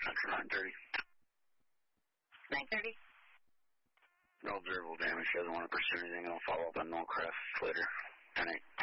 After 9:30. 9:30. No observable damage. She doesn't want to pursue anything. I'll follow up on Millcraft later. 10-8.